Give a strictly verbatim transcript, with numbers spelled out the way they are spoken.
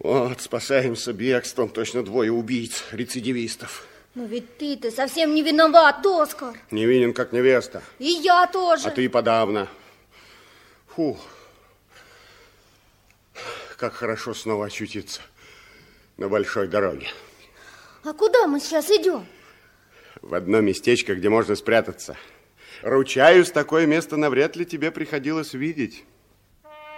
Вот, спасаемся бегством. Точно двое убийц, рецидивистов. Но ведь ты-то совсем не виноват, Оскар. Невинен, как невеста. И я тоже. А ты подавно. Фу. Как хорошо снова очутиться на большой дороге. А куда мы сейчас идем? В одно местечко, где можно спрятаться. Ручаюсь, такое место навряд ли тебе приходилось видеть.